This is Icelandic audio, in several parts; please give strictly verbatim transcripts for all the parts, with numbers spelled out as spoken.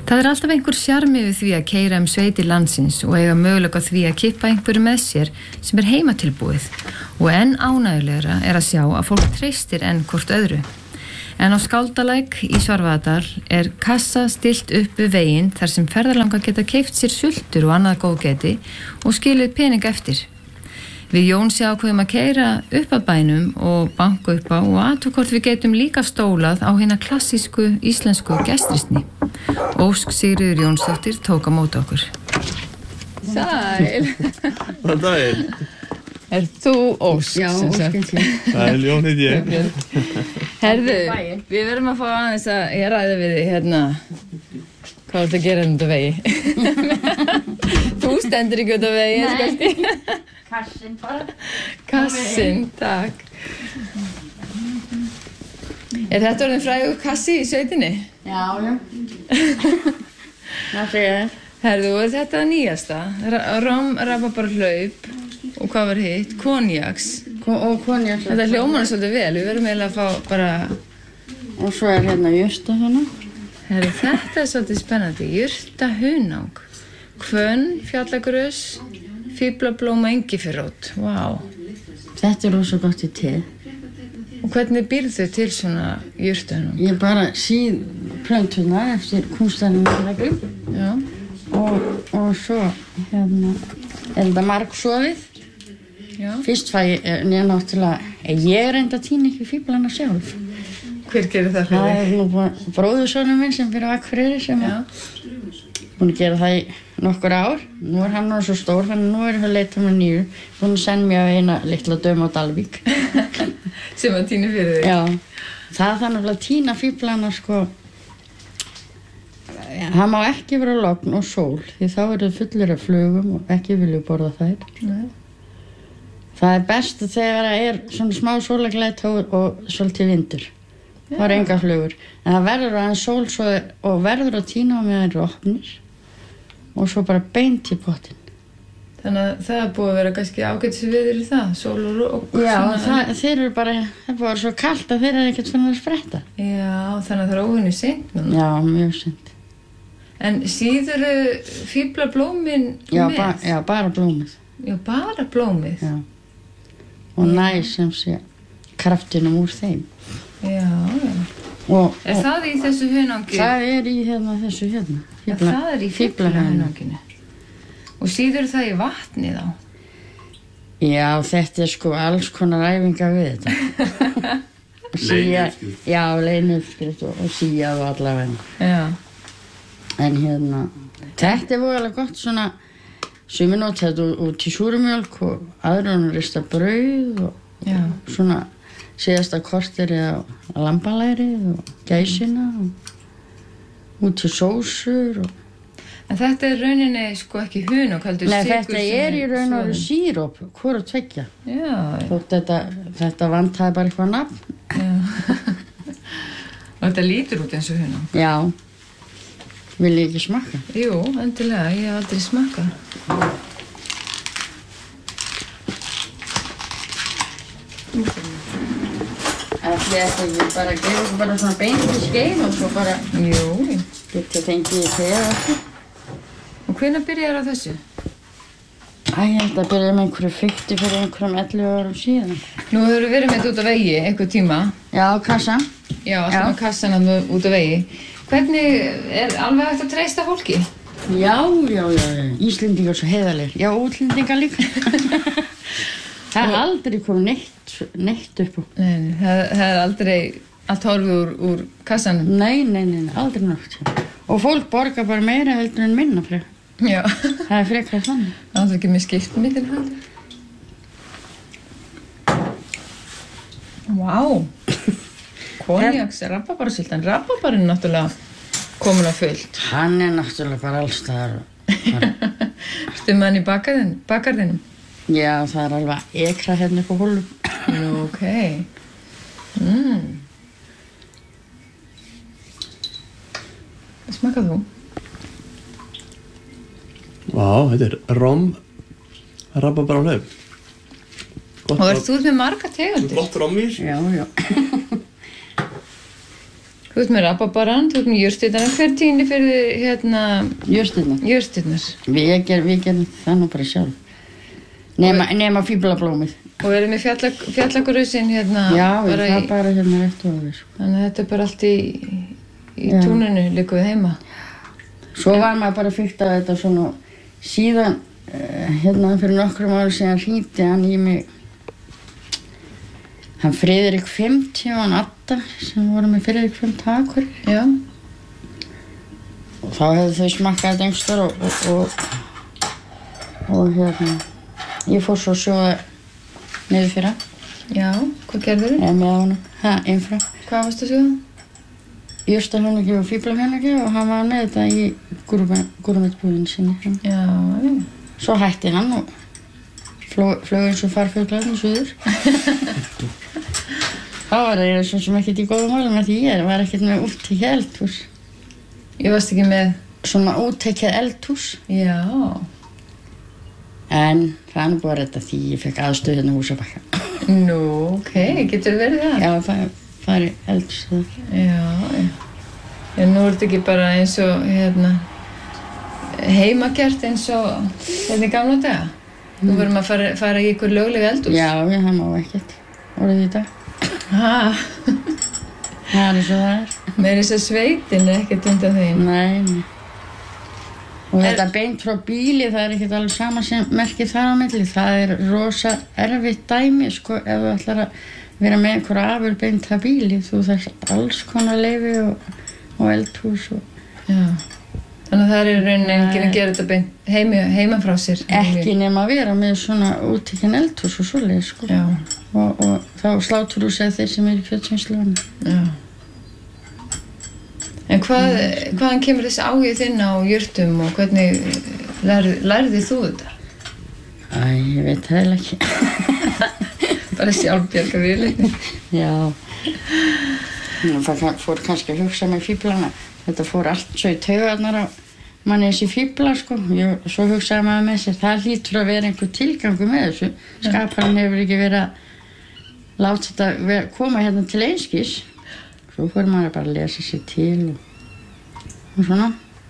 Það er alltaf einhver sjarmi við því að keyra um sveitir landsins og eiga möguleika á því að kippa einhverju með sér sem er heimatilbúið og enn ánægjulegra er að sjá að fólk treystir enn hvort öðru. En á Skáldalæk í Svarfaðardal er kassa stillt upp við veginn þar sem ferðalangar geta keypt sér sultur og annað góðgæti og skilið pening eftir. Við Jónsi ákveðum að keyra upp að bænum og banka upp á og athuga hvort við getum líka stólað á hina klassísku íslensku gestrisni. Ósk Sigríður Jónsdóttir tók á móti okkur. Sæl. Góðan daginn. Er þú Ósk? Já, Ósk. Sæl, Jón heit ég. Herðu, við verðum að fá aðeins að ég ræði við þig hérna. Hvað er þetta að gera um þetta vegi? Þú stendur ekki út af vegi, eins kannski. Kassin bara. Kassin, takk. Er þetta orðin frægur kassi í sveitinni? Já, já. Það segir þér. Herðu, er þetta nýjasta? Rom, rabarbara hlaup og hvað var hitt? Konjaks. Ko og konjaks. Þetta hljómar svolítið vel, við verðum eiginlega að fá bara... Og svo er hérna jurta hérna. Herðu, þetta er svolítið spennandi. Jurta hunang. Hvönn, fjallagrös, fíflablóma engiferrót. Vá. Þetta er rosa gott í te. Og hvernig býrðu þau til svona jurtunum? Ég bara síð plöntunar eftir kúnstanum reglum. Já. Og, og svo hérna er þetta margsofið. Já. Fyrst fæ ég, en ég náttúrulega, ég reynda að týna ekki fíflana sjálf. Hver gerir það fyrir? Það er nú bróðursonur minn sem fyrir Akureyri sem er búin að gera það í nokkur ár. Nú er hann nú svo stór, þannig nú er hann að leita með nýju. Búin að senda mér á eina litla dömu á Dalvík. Sem að týna fyrir þig? Já, það er þannig að týna fíflana sko, það má ekki vera logn og sól, því þá eru fullir af flugum og ekki vilju borða þær. Nei. Það er best þegar það er svona smá sólaglætt og, og svolítið vindur. Já. Það er enga flugur. En það verður aðeins sól svo, og verður að týna á meðan eru opnir og svo bara beint í pottin. Þannig að það er búið að vera kannski ágætis viður í það, sól og og Já, svona. það, þeir eru bara, það er bara svo kalt að þeir eru ekkert fyrir að spretta. Já, þannig að það er óvinni seint núna. Já, mjög seint. En síðurðu fíflablómin Já, með? ba já, bara blómið. Já, bara blómið? Já. Og næ sem sé kraftinum úr þeim. Já, já. Og, Er og, það í þessu hunangi? það er í hérna þessu hérna. Ja, það er í fíflahunanginu. Og síður það í vatni þá? Já, þetta er sko alls konar æfingar við þetta. Sía, já, leinuppskrift og, og síja og allavega. Já. En hérna, þetta er voðalega gott svona, sumir nota þetta út í súrumjólk og aðra rista brauð og Já. svona síðasta korteri á lambalærið og gæsina og út í sósur og... En þetta er rauninni sko ekki hunang, heldur Nei, sykur þetta sem er í raun og soðinn. síróp, hvort tveggja. Já. Þótt þetta, þetta vantaði bara eitthvað nafn. Já. Og þetta lítur út eins og hunang. Já. Vil ég ekki smakka? Jú, endilega, ég hef aldrei smakkað. Ætli þetta ekki bara að gefa bara svona beint í skeið og svo bara Jú. geta fengið í þegar eftir. Og hvenær byrjar á þessu? Æ, ég held að byrja með einhverju fikti fyrir einhverjum ellefu árum síðan. Nú hefur verið með þetta út á vegi einhver tíma. Já, kassa. Já, alltaf með kassan að út á vegi. Hvernig er alveg hægt að treysta fólki? Já, já, já, Íslendingar svo heiðarlegir. Já, útlendingar líka. Það er aldrei komið neitt, neitt upp á. Nei, nei, það, það er aldrei allt horfið úr, úr kassanum. Nei, nei, nei, aldrei nátt. Og fólk borgar bara meira heldur en minna frekar. Já. Það er frekar þannig. Það er ekki með skiptmyndin heldur. Vá. Konjaks, rabarbarasyltan. Rabarbarinn er náttúrulega komin á fullt. Hann er náttúrulega bara alls staðar. Ertu með hann í bakarðin, bakarðinum? Já, það er alveg ekra hérna upp á hólum. Nú, ok. Mm. Smakka þú? Vá, þetta er rom rabarbara hlaup. Og ert þú með marga tegundir? Gott rom í þessu. Já, já. Þú Þú ert með rabarbarann, þú ert með jurtirnar. Hver tíni fyrir hérna... Jurtirnar? Jurtirnar. Við gerum, við gerum það nú bara sjálf. Nema, nema fíblablómið. Og erum við fjalla, fjallagrösin hérna... Já, við bara það í, bara hérna rétt og við. Þannig að þetta er bara allt í, í túninu, líka við heima. Svo var maður bara fyrkt að þetta svona... Síðan, hérna fyrir nokkrum ári síðan hringdi hann í mig... Hann Friðrik fimmtíu og hann Adda sem voru með Friðrik fimmtíu Akur. Já. Og þá hefðu þau smakkað þetta einhverstar og, og, og, og hérna, ég fór svo að sjóða niður fyrir hann. Já, hvað gerður þau? Eða með honum, ha, einfrá. Hvað varstu að sjóða? Jurtahönnugi og fíblahönnugi og hann var með þetta í gúrmetbúðinu sinni. Já, já. Svo hætti hann og flög, flög eins og farfuglarnir suður. Það var ég svo sem ekkert í góðum málum með því ég var ekkert með úttekið eldhús. Ég varst ekki með... Svona úttekið eldhús. Já. En það er nú búið að redda því ég fekk aðstöð hérna Húsabakka. Nú, ok, getur verið það? Já, það, það er eldhús það. Já, já. En nú er þetta ekki bara eins og, hérna, heimagert eins og hérna í gamla daga? Mm. Þú verðum að fara, fara í ykkur lögleg eldhús? Já, já, það má ekkert. Orðið í dag. Ha. Það er eins og það er. Meira þess að sveitin er ekkert undan þeim. Nei, nei. Og þetta beint frá bíli, það er ekkert alveg sama sem merkið þar á milli. Það er rosa erfitt dæmi, sko, ef þú ætlar að vera með einhverja afur beint að bíli. Þú þarft alls konar leyfi og, og eldhús og... Já. Þannig að það er í rauninni enginn að gera þetta beint heima, heima frá sér. Ekki nema að vera með svona úttekinn eldhús og svoleiðis, sko. Já. Og, og þá sláturhús eða þeir sem eru í kjötsvinnslu. Já. En hvað, hvaðan kemur þessi áhugi þinn á jurtum og hvernig lærði, lærði þú þetta? Æ, ég veit það eiginlega ekki. Bara sjálfbjarga viðleikni. Já. Það fór kannski að hugsa með fíblana. Þetta fór allt svo í taugarnar á manni þessi fíblar, sko. Ég, svo hugsaði maður með sér, það hlýtur að vera einhver tilgangur með þessu. Skaparinn hefur ekki verið að láta þetta vera, koma hérna til einskis. Svo fór maður bara að lesa sér til og, og svona.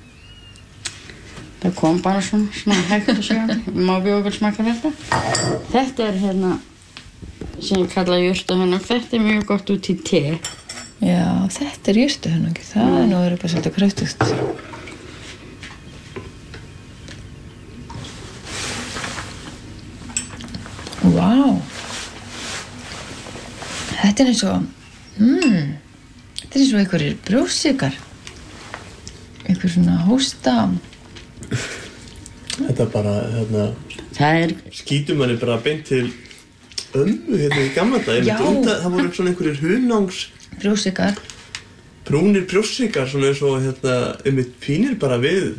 Það kom bara svona, svona hægt og segja. Má bjóða okkur smakka þetta. Þetta er hérna, sem ég kalla jurtahönnugi. Þetta er mjög gott út í te. Já, þetta er jurtahönnugi. Það er nú verið bara svolítið kröftugt. Vá. Þetta er eins og... Mm, þetta er eins og einhverjir brjóstsykar. Einhver svona hósta. Þetta er bara, hérna... Það er... Skítum manni bara beint til ömmu hérna í gamla dag. Já. Undan, það voru svona einhverjir hunangs... Brjóstsykar. Brúnir brjóstsykar, svona eins og hérna, einmitt pínir bara við.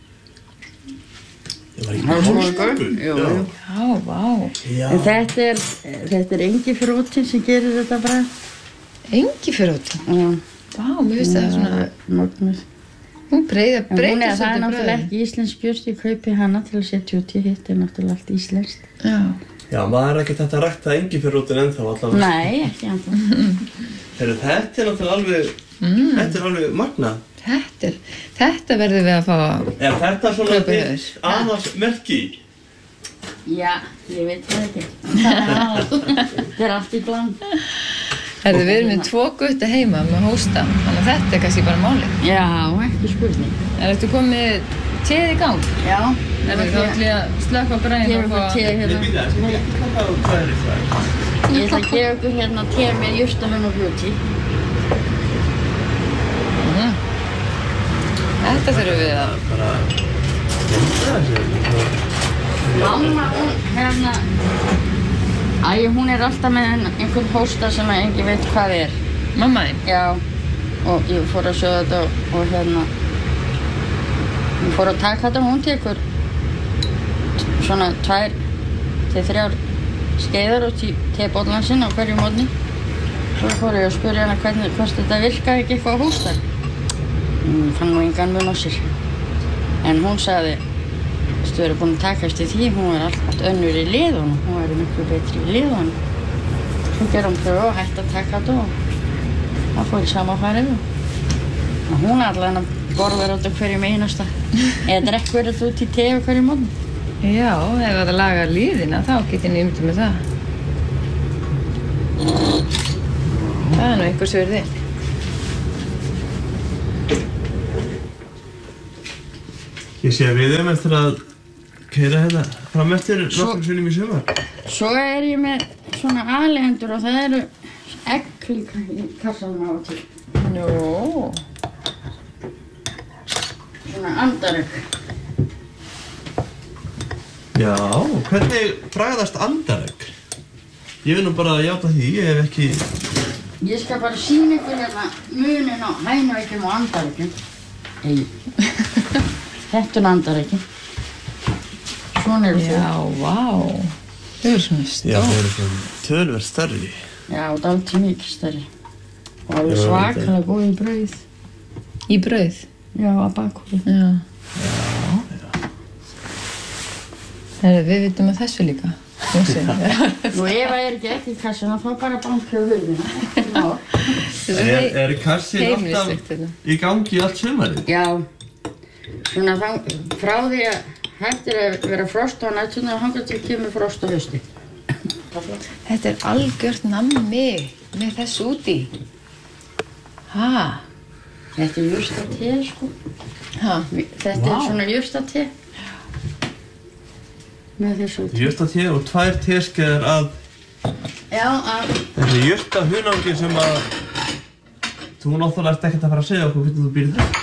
Það var ekki hálsbúku. Jú, jú. Já, vá. Já. En þetta er, þetta er engifrótin sem gerir þetta bara. Engifrótin? Já. Vá, mér finnst það svona... Mögnuð. Hún breyða, En hún breytir er, það er svolítið náttúrulega bragðið. ekki íslensk jurt, ég kaupi hana til að setja út í hitt, er náttúrulega allt íslenskt. Já. Já, maður er ekkert hægt að rækta engifjörrótin ennþá allavega. Nei, ekki ennþá. Heyrðu, þetta er náttúrulega alveg, mm. þetta er alveg magnað. Þetta er, þetta verðum við að fá að... Er þetta svona Kaupa þitt þér. annars merki? Já, ég veit það ekki. Það er allt, það er allt í bland. Herðu, við erum með tvo gutta heima með hósta, þannig að þetta er kannski bara málið. Já, ekki spurning. Er þetta komið teð í gang? Já. Er þetta þá til að slökka bræðin Gefa og ykkur fá... te Nei, hérna. býta, þetta er ekki hvað það er það. Ég ætla að gefa ykkur hérna te með jurtahönnugi beauty. Mm. Þetta þurfum við að... Bara, þetta er þessi. Mamma, hún, hérna... Æ, hún er alltaf með einhvern hósta sem enginn veit hvað er. Mamma þín? Já, og ég fór að sjóða þetta og, og hérna... Hún fór að taka þetta og hún tekur svona tvær til þrjár skeiðar út í tebollana sinna á hverju morgni. Svo fór ég að spyrja hana hvernig, hvort þetta virkaði ekki eitthvað á hósta. Hún fann nú engan mun á sér. En hún sagði, þú verður búin að taka eftir því, hún var alltaf önnur í liðunum, hún var miklu betri í liðunum. Svo gerði hún pröfu og hætti að taka þetta og það fór í sama farið. Hún allan að borðar út á hverjum einasta. Eða drekkur þú út í te á hverjum morgun. Já, ef það lagar líðina þá get ég nýmdið með það. Það er nú einhvers virði. Ég sé að við erum eftir að keyra hérna fram eftir nokkrum sinnum í sumar. Svo er ég með svona aðleihendur og það eru egg líka í kassanum á og til. Nú. Svona andaregg. Já, hvernig bragðast andaregg? Ég vil nú bara játa því, ég hef ekki... Ég skal bara sýna ykkur hérna munin á hænuveggjum og andareggjum. Ei. Þetta er andareggjum. Svona eru þau. Já, vá. Þau eru svona stór. Já, þau eru svona töluvert stærri. Já, dálítið mikið stærri. Og alveg svakalega góð í brauð. Í brauð? Já, að bakhúfi. Já. Já, já. Herru, við vitum að þessu líka. Nú, ef það er ekki ekki í kassana, þá bara banka við hurðina. Er, er kassin alltaf í gangi allt sumarið? Já. Svona þá, frá því að hættir að vera frost á nættunni og hangað til kemur frost á hausti. Þetta er algjört nammi með þessu úti. Ha? Þetta er jurtate, sko. Ha? Þetta er svona jurtate. Með þessu úti. Jurtate og tvær teskeiðar að... Já, að... Þessi jurtahunangi sem að... Þú náttúrulega ert ekkert að fara að segja okkur hvernig þú býrð það.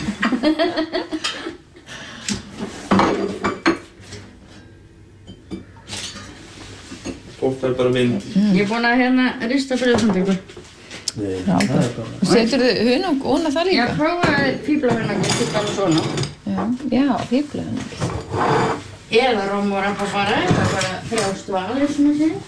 Fólk er bara mynd. Mm. Ég er búin að hérna rista brauðsandingu. Nei, það er bara... Seturðu hunang ofan það líka? Ég prófaði fíblahunangi, þetta bara svona. Já, já, fíblahunangi. Eða róm og rabarbara, það er bara frjálst val, eins og maður segir.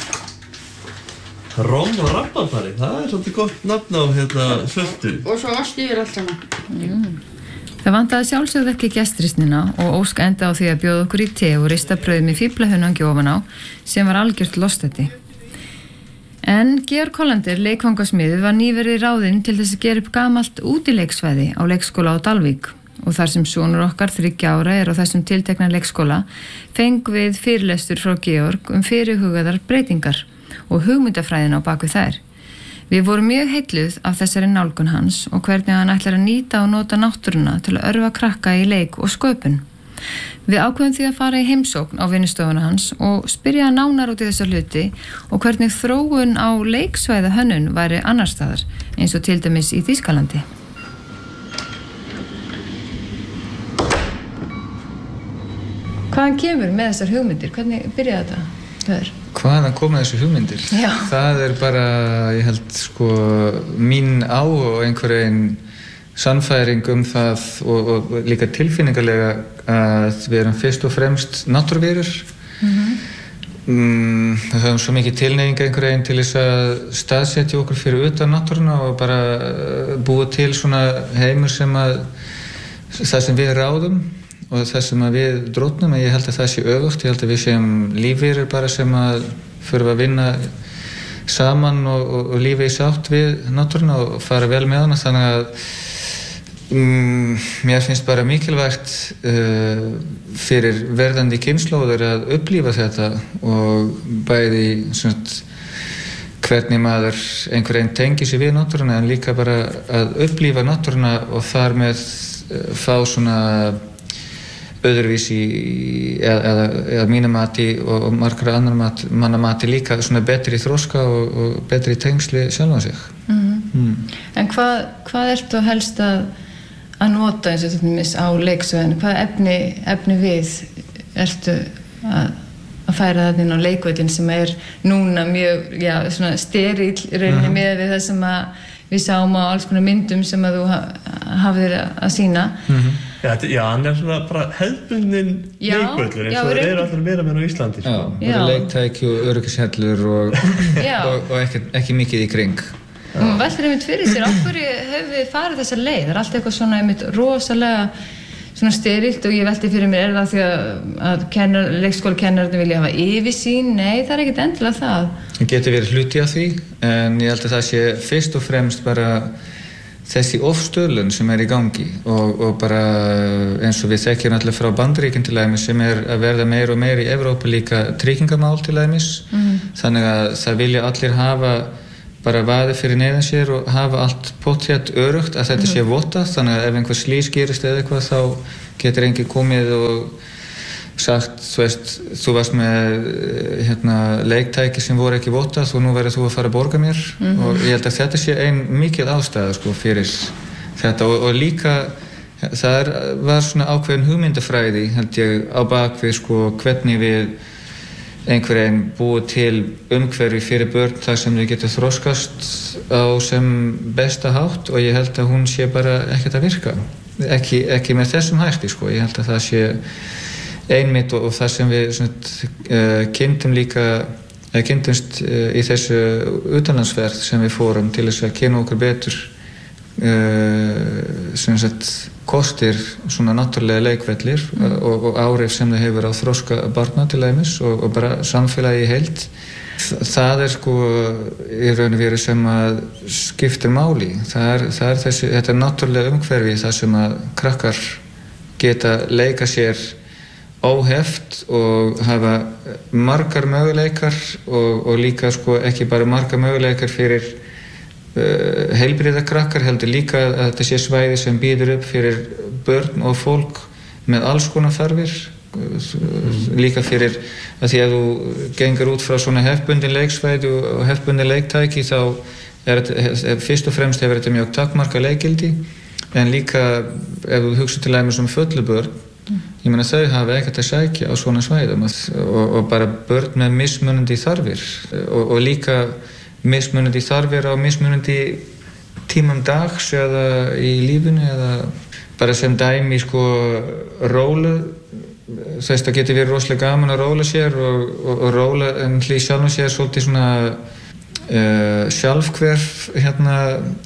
Róm og rabarbari, það er svolítið gott nafn á hérna svörtu. Og svo ost yfir allt saman. Mm. Það vantaði sjálfsögðu ekki gestrisnina og Ósk enda á því að bjóða okkur í te og rista brauð með fíblahunangi ofan á sem var algjört lostæti. En Georg Hollander, leikfangasmiður, var nýverið ráðinn til þess að gera upp gamalt útileiksvæði á leikskóla á Dalvík og þar sem sonur okkar þriggja ára er á þessum tiltekna leikskóla fengum við fyrirlestur frá Georg um fyrirhugaðar breytingar og hugmyndafræðina á baku þær. Við vorum mjög heilluð af þessari nálgun hans og hvernig hann ætlar að nýta og nota náttúruna til að örva krakka í leik og sköpun. Við ákveðum því að fara í heimsókn á vinnustofuna hans og spyrja nánar út í þessa hluti og hvernig þróun á leiksvæða hönnun væri annar staðar, eins og til dæmis í Þýskalandi. Hvaðan kemur með þessar hugmyndir? Hvernig byrjaði þetta? Hver? Hvaðan koma þessu hugmyndir? Já. Það er bara, ég held, sko, mín á og einhverjum sannfæring um það og, og líka tilfinningarlega að við erum fyrst og fremst náttúruverur. Mm-hmm. mm, við höfum svo mikið tilneyinga einhverjum til þess að staðsetja okkur fyrir utan náttúruna og bara búa til svona heimur sem að það sem við ráðum og það sem að við drótnum, en ég held að það sé öfugt. Ég held að við séum lífverir bara sem að þurfa að vinna saman og, og, og lífa í sátt við náttúruna og fara vel með hana, þannig að Mm, mér finnst bara mikilvægt uh, fyrir verðandi kynslóðir að upplifa þetta og bæði svona, hvernig maður einhvern veginn tengir sig við náttúruna en líka bara að upplifa náttúruna og þar með uh, fá svona öðruvísi eða, eða, eða mínu mati og, og margra annar mat, manna mati líka svona betri þroska og, og betri tengsli sjálfan sig. Mm-hmm. Mm. En hvað, hvað ertu helst að að nota eins og þetta á leiksvæðinu? Hvað efni, efni við ertu að, að færa það inn á leikvöllin sem er núna mjög já, svona sterill rauninni uh-huh. með við það sem að við sáum á alls konar myndum sem að þú ha, hafðir að sýna? Uh-huh. Já, já, hann er svona bara hefðbundin leikvöllur eins og þeir eru allir meira með á Íslandi. Já, það eru leiktæki og öryggishellur og, og, og ekki, ekki mikið í kring. Og maður veldur einmitt fyrir sér, af hverju höfum við farið þessa leið? Það er alltaf eitthvað svona einmitt rosalega svona sterilt og ég veldi fyrir mér, er það því að, að kennar, leikskólakennararnir vilja hafa yfirsýn? Nei, það er ekkert endilega það. Það getur verið hluti af því, en ég held að það sé fyrst og fremst bara þessi ofstöðlun sem er í gangi og, og bara eins og við þekkjum allir frá Bandaríkjum til dæmis sem er að verða meir og meir í Evrópu líka tryggingamál til dæmis mm. þannig að það vilja allir hafa bara vaði fyrir neðan sér og hafa allt pottþétt örugt að þetta mm. sé vottað þannig að ef einhver slís gerist eða eitthvað þá getur enginn komið og sagt, þú veist, þú varst með hérna, leiktæki sem voru ekki vottað og nú verður þú að fara að borga mér mm-hmm. og ég held að þetta sé ein mikil ástæða sko, fyrir þetta og, og líka það er, var svona ákveðin hugmyndafræði held ég á bakvið sko, hvernig við einhverjum búið til umhverfi fyrir börn þar sem þau getur þroskast á sem besta hátt og ég held að hún sé bara ekkert að virka ekki, ekki með þessum hætti sko, ég held að það sé einmitt og, og það sem við svona, uh, kynntum líka eða kynntumst uh, í þessu utanlandsferð sem við fórum til þess að kynna okkur betur uh, sem sagt kostir svona náttúrulega leikvellir mm. og, og áhrif sem það hefur á þroska barna til dæmis og, og bara samfélagi í heild það er sko í raun og veru sem að skiptir máli það er, það er þessi, þetta er náttúrulega umhverfi það sem að krakkar geta leika sér óheft og hafa margar möguleikar og, og líka sko ekki bara margar möguleikar fyrir uh, heilbrigða krakkar heldur líka að þetta sé svæði sem býður upp fyrir börn og fólk með alls konar þarfir mm. líka fyrir að því að þú gengur út frá svona hefbundin leiksvæði og hefbundin leiktæki þá er þetta fyrst og fremst hefur þetta mjög takmarka leikgildi en líka ef þú hugsa til dæmis um föllubörn ég meina þau hafa ekkert að sækja á svona svæðum og, og bara börn með mismunandi þarfir og, og líka mismunandi þarfir á mismunandi tímum dags eða í lífinu eða bara sem dæmi sko rólu þess að getur verið rosalega gaman að róla sér og, og, og róla en hlý sjálfum sér svolítið svona uh, sjálfhverf hérna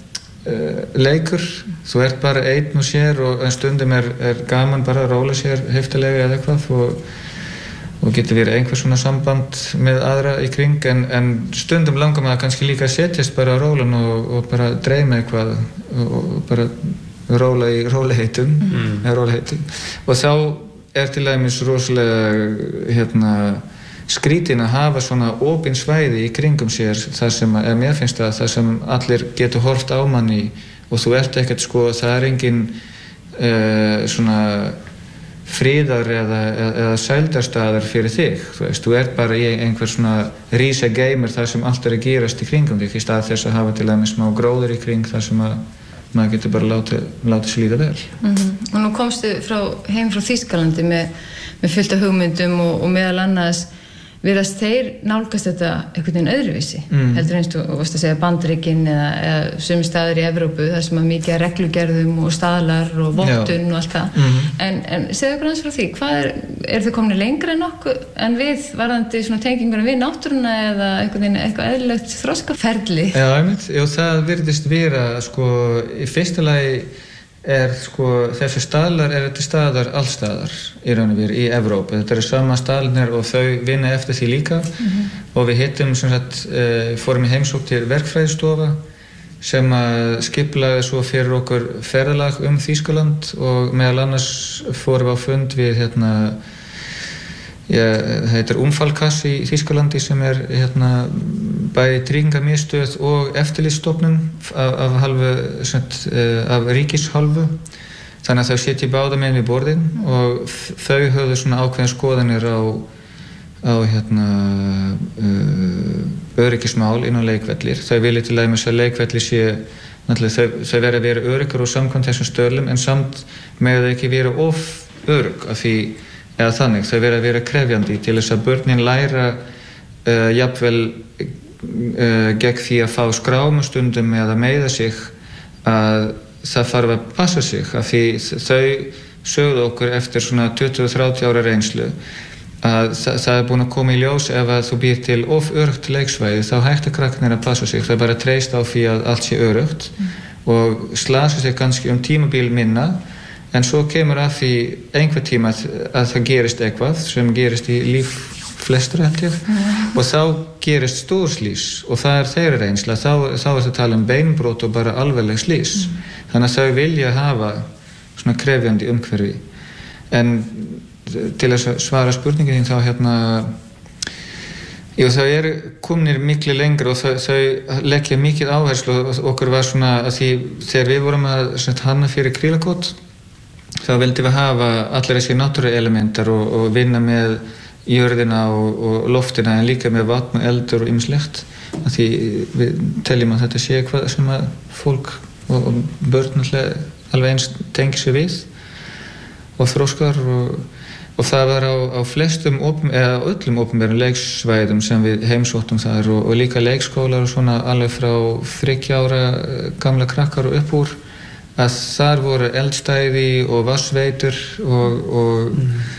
leikur, þú ert bara einn og sér og en stundum er, er gaman bara að róla sér heftilega eða eitthvað og, og getur verið einhver svona samband með aðra í kring en, en stundum langar maður kannski líka að setjast bara á rólan og, og bara dreyma eitthvað og, og bara róla í róliheitum mm. eða róliheitum og þá er til dæmis rosalega hérna skrítin að hafa svona opin svæði í kringum sér þar sem að mér finnst að það sem allir getur horft á manni og þú ert ekkert sko það er engin uh, svona friðar eða, eða, eða sældarstaðar fyrir þig þú veist, þú ert bara í einhver svona rísa geimur þar sem allt er að gerast í kringum þig í stað þess að hafa til dæmis smá gróður í kring þar sem að maður getur bara látið láti sig líða vel mm-hmm. Og nú komstu frá, heim frá Þýskalandi með, með fullt af hugmyndum og, og meðal annars virðast þeir nálgast þetta einhvern veginn öðruvísi mm. heldur eins og varst að segja Bandaríkin eða, eða sumir staðir í Evrópu þar sem að mikið er reglugerðum og staðlar og vottun og allt það mm. en, en segðu okkur aðeins frá því hvað er, er þau komin lengra en okkur en við varðandi svona tengingur við náttúruna eða einhvern veginn eitthvað eðlilegt þroskaferli Já, einmitt, já það virðist vera sko í fyrsta lagi er sko þessi staðlar eru til staðar allstaðar í raun og veru í Evrópu. Þetta eru sama staðlarnir og þau vinna eftir því líka mm-hmm. og við hittum sem sagt uh, fórum í heimsókn til verkfræðistofa sem að skipulaði svo fyrir okkur ferðalag um Þýskaland og meðal annars fórum við á fund við hérna ja, það heitir Umfallkasse í Þýskalandi sem er hérna bæði tryggingamiðstöð og eftirlitsstofnun af, af halvu sagt, af ríkishálfu þannig að þau setja báða megin við borðin mm. og þau höfðu svona ákveðin skoðanir á, á hérna uh, öryggismál innan leikvellir þau vilja til dæmis að leikvellir sé náttúrulega þau, þau verða að vera öryggur og samkvæmt þessum stöðlum en samt með þau ekki vera of örygg af því eða þannig þau verða að vera krefjandi til þess að börnin læra uh, jafnvel Uh, gegn því að fá skrámustundum eða meiða sig að það þarf að passa sig af því þau sögðu okkur eftir svona tuttugu til þrjátíu ára reynslu að það, það er búin að koma í ljós ef að þú býr til of öruggt leiksvæði þá hættir krakkarnir að passa sig þau bara treyst á því að allt sé öruggt mm. og slasa sig kannski um tímabil minna en svo kemur að því einhver tíma að, að það gerist eitthvað sem gerist í líf flestra held ég mm. og þá gerist stór slís og það er þeirra reynsla þá, þá er það að tala um beinbrot og bara alvarleg slís mm. þannig að þau vilja hafa svona krefjandi umhverfi. En til að svara spurningin þín þá hérna jú, þau eru komnir miklu lengra og þau, þau leggja mikið áherslu og okkur var svona að því þegar við vorum að hanna fyrir krílakot þá vildum við hafa allir þessi náttúruelementar og, og vinna með jörðina og, og loftina en líka með vatn og eldur og ýmislegt að því við teljum að þetta sé hvað sem að fólk og, og börn alveg eins tengir sig við og þróskar og, og það var á, á flestum opin, eða öllum opinberum leiksvæðum sem við heimsóttum þar og, og líka leikskólar og svona alveg frá þriggja ára gamla krakkar og upp úr að þar voru eldstæði og vatnsveitur og, og mm.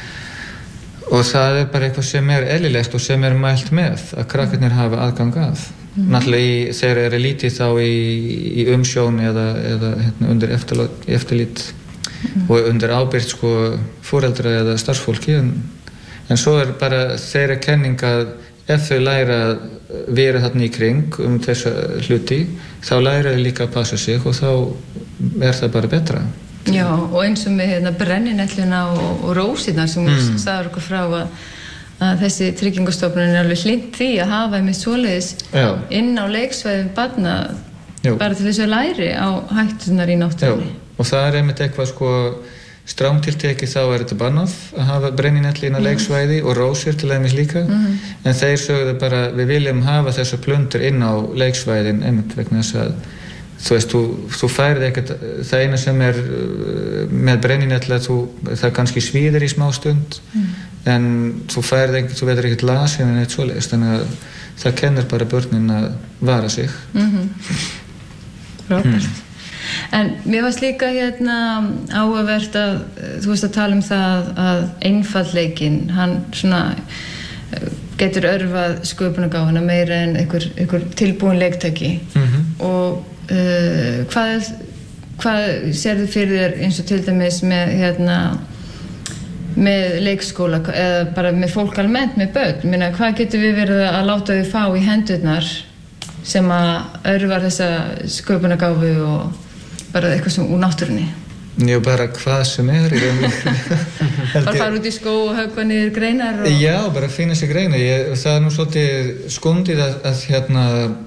og það er bara eitthvað sem er eðlilegt og sem er mælt með að krakkarnir hafa aðgang að. Mm. Náttúrulega í, þegar er lítið þá í, í umsjón eða, eða hérna, undir eftirlit mm. og undir ábyrgð sko, foreldra eða starfsfólki en, en svo er bara þeirra kenning að ef þau læra að vera þarna í kring um þessa hluti þá læra þau líka að passa sig og þá er það bara betra. Já, og eins og með hérna, brenninelluna og, og rósirnar sem mm. sagður okkur frá að, að þessi tryggingastofnun er alveg hlynnt því að hafa með svoleiðis Já. Inn á leiksvæðum barna Já. Bara til þess að læri á hættunar í náttúrunni. Og það er einmitt eitthvað sko strámtiltekið þá er þetta bannað að hafa brenninelli inn á mm. leiksvæði og rósir til dæmis líka mm. en þeir sögðu bara við viljum hafa þessa plöntur inn á leiksvæðin einmitt vegna þess að þú veist, þú, þú færið ekkert það eina sem er með brenninella, þú, það kannski svíðir í smá stund mm. en þú færið ekkert, þú veitir ekkert lasin en eitt svoleiðist, þannig að það kennir bara börnin að vara sig. Mm-hmm. Frábært. Mm. En mér varst líka hérna áhugavert að þú veist að tala um það að einfaldleikinn, hann svona getur örvað sköpunargáfuna meira en einhver, einhver tilbúin leiktæki mm-hmm. og Uh, hvað, hvað sérðu fyrir þér eins og til dæmis með hérna með leikskóla eða bara með fólk almennt með börn, minna hvað getur við verið að láta þau fá í hendurnar sem að örvar þessa sköpunargáfu og bara eitthvað sem úr náttúrunni? Já, bara hvað sem er í rauninni. Bara fara út í skó og höggva niður greinar og... Já, bara finna sér greinar. Ég, það er nú svolítið skondið að, að hérna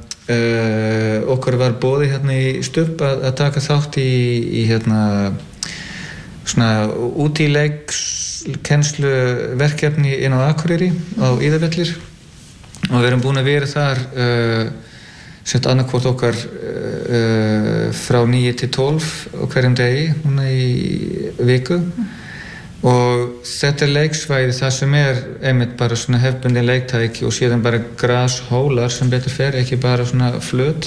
Uh, okkur var boðið hérna í Stubb að, að taka þátt í, í hérna svona útíleikskennslu verkefni inn á Akureyri á Íðavellir og við erum búin að vera þar uh, sett annarkvort okkar uh, frá níu til tólf á hverjum degi núna í viku og þetta er leiksvæði það sem er einmitt bara svona hefbundin leiktæki og síðan bara grashólar sem betur fer, ekki bara svona flöt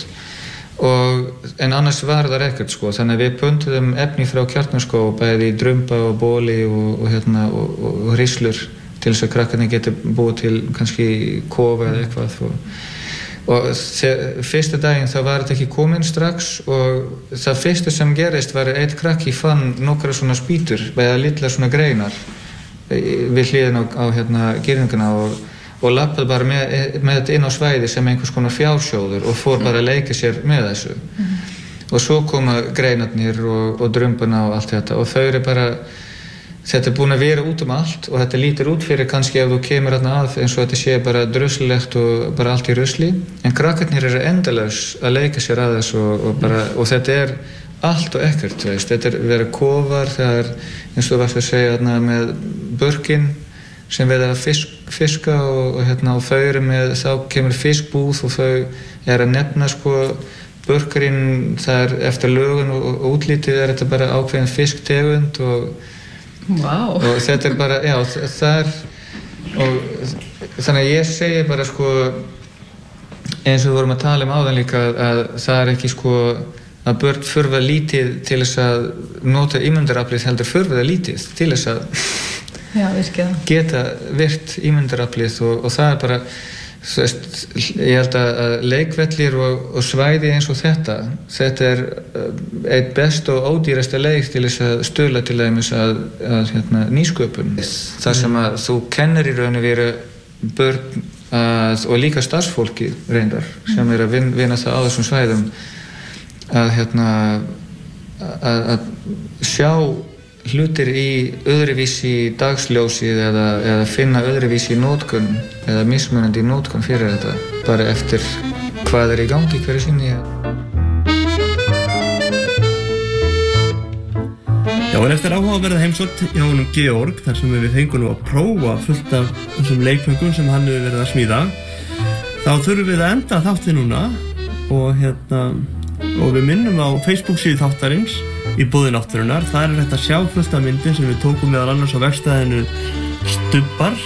og en annars var það ekkert sko, þannig að við pöntuðum efni frá Kjarnaskóg, bæði í drumba og bóli og, og hérna og, og, og hríslur til þess að krakkarnir geti búið til kannski kofa eða eitthvað og, og þegar, fyrsta daginn þá var þetta ekki komin strax og það fyrsta sem gerist var að eitt krakki fann nokkra svona spýtur eða litla svona greinar við hliðin á, á hérna girðinguna og, og lappaði bara með, með þetta inn á svæði sem einhvers konar fjársjóður og fór bara að leika sér með þessu mm. og svo koma greinarnir og, og drumbuna og allt þetta og þau eru bara þetta er búin að vera út um allt og þetta lítur út fyrir kannski ef þú kemur þarna að eins og þetta sé bara druslilegt og bara allt í rusli en krakkarnir eru endalaus að leika sér að þessu og, og, bara, og þetta er allt og ekkert veist. Þetta er verið kofar, það er eins og þú varst að segja þarna með börkin sem við að fisk, fiska og, og, hérna, og þau eru með, þá kemur fiskbúð og þau er að nefna sko börkurinn, það er eftir lögun og, og útlítið er þetta bara ákveðin fisktegund og Wow. og þetta er bara, já, það er og þannig að ég segi bara sko eins og við vorum að tala um áðan líka að, að það er ekki sko að börn þurfa lítið til þess að nota ímyndaraflið heldur þurfa það lítið til þess að já, virkilega. Geta virt ímyndaraflið og, og það er bara Veist, ég held að leikvellir og, og svæði eins og þetta þetta er eitt best og ódýrasta leik til þess að stuðla til dæmis að, að hérna, nýsköpun þar sem að þú kennir í raun og veru börn að, og líka starfsfólki reyndar sem er að vin, vinna það á þessum svæðum að hérna að, að sjá hlutir í öðruvísi dagsljósið eða, eða finna öðruvísi nótkun eða mismunandi nótkun fyrir þetta, bara eftir hvað er í gangi hverju sinni. Já, en eftir áhugaverða heimsókn hjá honum Georg, þar sem við fengum nú að prófa fullt af þessum leikföngum sem hann hefur verið að smíða, þá þurfum við að enda þáttinn núna og hérna og við minnum á Facebook síðu þáttarins í boði náttúrunnar. Það er hægt að sjá fullt af myndin sem við tókum meðal annars á verkstæðinu Stubbar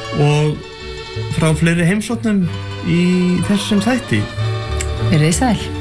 og frá fleiri heimsóknum í þessum þætti. Verið þið sæl.